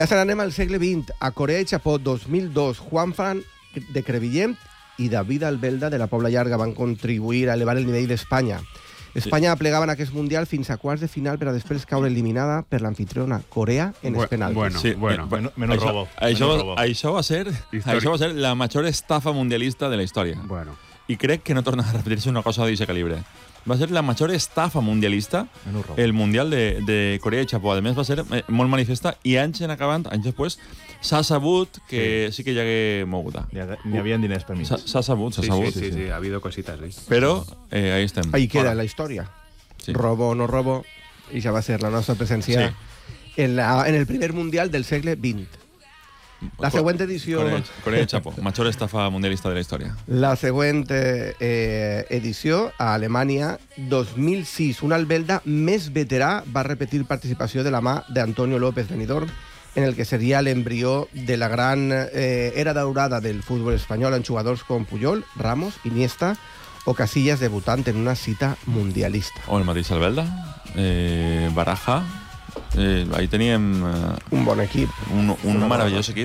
Ja anem al segle XX. A Corea i Japó, 2002, Juan Fran de Crevillent i David Albelda de la Pobla Llarga van contribuir a elevar el nivell d'Espanya. Espanya aplegava en aquest Mundial fins a quarts de final per a després caure eliminada per l'anfitriona Corea en els penaltis. Menos robo. Això va ser la major estafa mundialista de la història. Bueno. I crec que no torna a repetir-se una cosa d'aquest calibre. Va ser la major estafa mundialista el Mundial de Corea i Japó. A més, va ser molt manifesta i anys en acabant, anys després, s'ha sabut que sí que hi hagué moguda. N'hi havia diners per mig. S'ha sabut. Sí, ha habido cositas. Però ahí estem. Ahí queda la història. Sí. Robo o no robo, i ja va ser la nostra presència en el primer Mundial del segle XX. La següent edició... Corea i Japó, major estafa mundialista de la història. La següent edició, a Alemanya, 2006. Un Albelda més veterà va repetir participació de la mà d'Antonio López Benidorm en el que seria l'embrió de la gran era daurada del futbol espanyol amb jugadors com Puyol, Ramos, Iniesta o Casillas debutant en una cita mundialista. O el mateix Albelda, Baraja... ahí teníem... un bon equip. Un meravellós equip.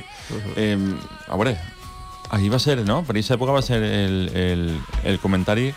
A veure, ahí va ser, no? Per aquesta època va ser el comentari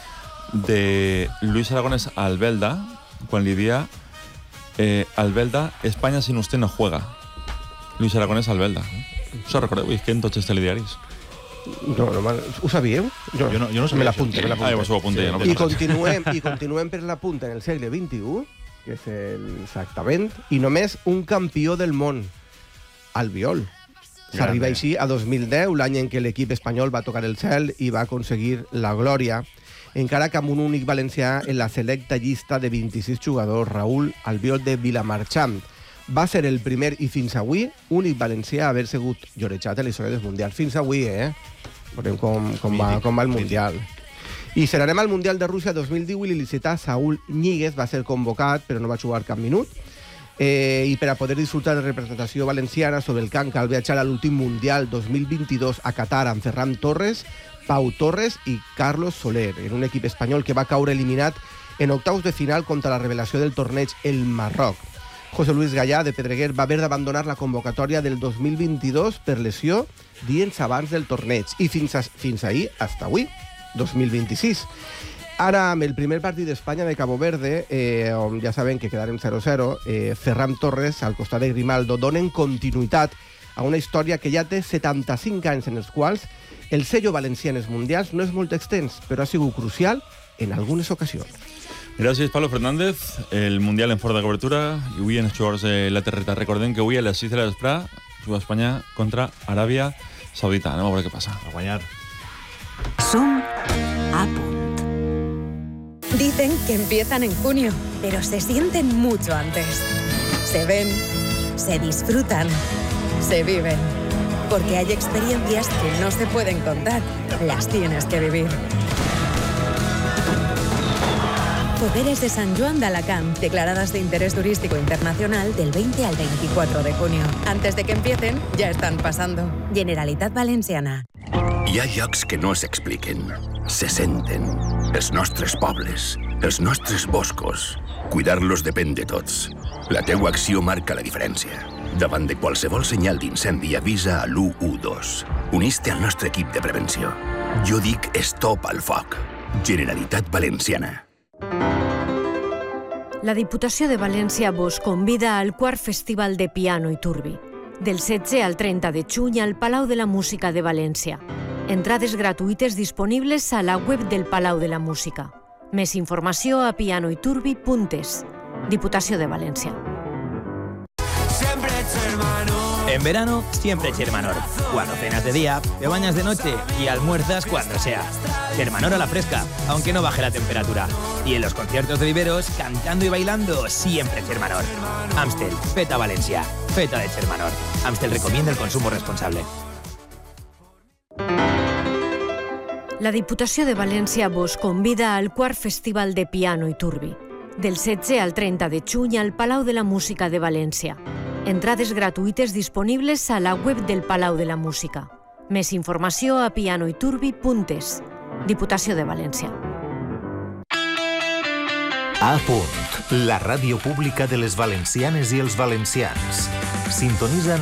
de Luis Aragonés a Albelda, quan li dia Albelda, Espanya sin usted no juega. Luis Aragonés a Albelda. Us ho recordeu? És que en tots els telediaris. No, ho sabíeu? Jo no sabia. Me l'apunte. Vos ho apunte. I continuem per la punta en el segle XXI, que és exactament, i només un campió del món, Albiol. S'arriba així a 2010, l'any en què l'equip espanyol va tocar el cel i va aconseguir la glòria, encara que amb un únic valencià en la selecta llista de 26 jugadors, Raúl Albiol de Vilamarxant. Va ser el primer i fins avui únic valencià a haver sigut llorejat en la història del Mundial. Fins avui, Veurem com va el Mundial. I se n'anem al Mundial de Rússia 2018 i l'licità Saúl Ñíguez va ser convocat, però no va jugar cap minut. I per a poder disfrutar de representació valenciana sobre el camp cal viatjar a l'últim Mundial 2022 a Qatar amb Ferran Torres, Pau Torres i Carlos Soler, en un equip espanyol que va caure eliminat en octaus de final contra la revelació del torneig, el Marroc. José Luis Gallà, de Pedreguer, va haver d'abandonar la convocatòria del 2022 per lesió dies abans del torneig i fins ahir, fins avui, 2026. Ara, amb el primer partit d'Espanya de Cabo Verde, on ja sabem que quedarem 0-0, Ferran Torres, al costat de Grimaldo, donen continuïtat a una història que ja té 75 anys en els quals el sello valencià en els mundials no és molt extens, però ha sigut crucial en algunes ocasions. Gràcies, Pablo Fernández. El Mundial en fora de cobertura i avui en els jugadors de la Terreta. Recordem que avui a les 6 de la vespre juga Espanya contra Aràbia Saudita. Anem a veure què passa. A guanyar. Som a punt. Dicen que empiezan en junio, pero se sienten mucho antes. Se ven, se disfrutan, se viven. Porque hay experiencias que no se pueden contar, las tienes que vivir. Poderes de Sant Joan d'Alacant, declaradas de interés turístico internacional del 20 al 24 de junio. Antes de que empiecen, ya están pasando. Generalitat Valenciana. Hi ha llocs que no s'expliquen, se senten. Els nostres pobles, els nostres boscos. Cuidar-los depèn de tots. La teua acció marca la diferència. Davant de qualsevol senyal d'incendi, avisa a l'112. Unís-te al nostre equip de prevenció. Jo dic stop al foc. Generalitat Valenciana. La Diputació de València vos convida al quart Festival de Piano i Turbi, del 16 al 30 de juny al Palau de la Música de València. Entrades gratuïtes disponibles a la web del Palau de la Música. Més informació a pianoiturbi.es. Diputació de València. En verano, siempre Chermanor. Cuando cenas de día, te bañas de noche y almuerzas cuando sea. Chermanor a la fresca, aunque no baje la temperatura. Y en los conciertos de viveros, cantando y bailando, siempre Chermanor. Amstel, feta Valencia. Feta de Chermanor. Amstel recomienda el consumo responsable. La Diputació de València vos convida al quart Festival de Piano i Turbi, del 16 al 30 de juny al Palau de la Música de València. Entrades gratuïtes disponibles a la web del Palau de la Música. Més informació a pianoiturbi.es. Diputació de València. A punt, la ràdio pública de les valencianes i els valencians. Sintonitzen